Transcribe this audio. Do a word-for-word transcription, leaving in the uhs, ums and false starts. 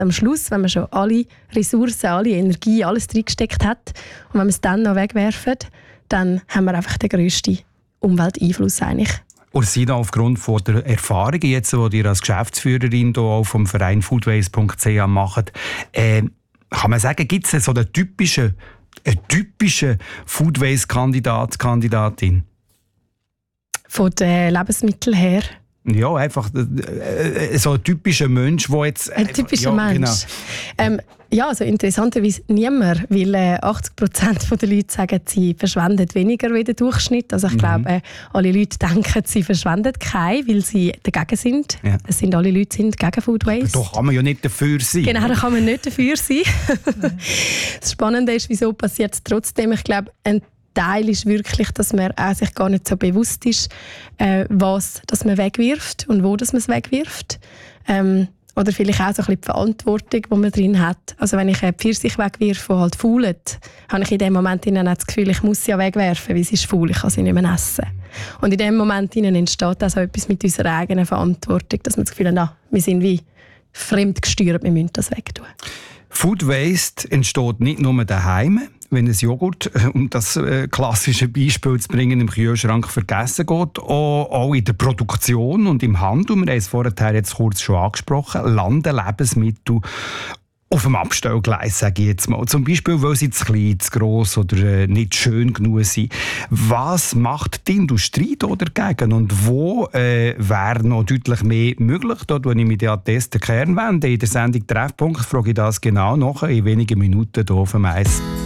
am Schluss, wenn man schon alle Ressourcen, alle Energie, alles reingesteckt hat und wenn wir es dann noch wegwerfen, dann haben wir einfach den grössten Umwelteinfluss eigentlich. Ursina, aufgrund von der Erfahrungen, jetzt, die ihr als Geschäftsführerin hier auch vom Verein foodwaste punkt c h macht, äh, kann man sagen, gibt es so einen typischen, einen typischen Foodwaste-Kandidat, Kandidatin? Von den Lebensmitteln her? Ja, einfach äh, so ein typischer Mensch, der jetzt... Ein typischer ja, Mensch? Genau. Ähm, ja, also interessanterweise niemand, weil äh, achtzig Prozent der Leute sagen, sie verschwenden weniger wie der Durchschnitt. Also ich mhm. glaube, äh, alle Leute denken, sie verschwenden kein, weil sie dagegen sind. Ja. Das sind alle Leute sind gegen Food Waste. Doch kann man ja nicht dafür sein. Genau, da kann man nicht dafür sein. Das Spannende ist, wieso passiert es trotzdem. Ich glaube, ein Teil ist wirklich, dass man auch sich gar nicht so bewusst ist, äh, was dass man wegwirft und wo dass man es wegwirft. Ähm, oder vielleicht auch so ein bisschen die Verantwortung, die man drin hat. Also wenn ich eine Pfirsich wegwirfe, die halt faulet, habe ich in dem Moment das Gefühl, ich muss sie ja wegwerfen, weil sie ist faul, ich kann sie nicht mehr essen. Und in dem Moment entsteht auch so etwas mit unserer eigenen Verantwortung, dass man das Gefühl hat, na, wir sind wie fremdgesteuert, wir müssen das wegtun. Food Waste entsteht nicht nur daheim, wenn ein Joghurt, um das äh, klassische Beispiel zu bringen, im Kühlschrank vergessen geht, auch, auch in der Produktion und im Handel, wir haben es vorher jetzt kurz schon angesprochen, landen Lebensmittel auf dem Abstellgleis, sage ich jetzt mal. Zum Beispiel, weil sie zu klein, zu gross oder äh, nicht schön genug sind. Was macht die Industrie da dagegen und wo äh, wäre noch deutlich mehr möglich? Da wende ich mich an den Kern wenden. In der Sendung «Treffpunkt» frage ich das genau nach in wenigen Minuten hier auf dem Eis.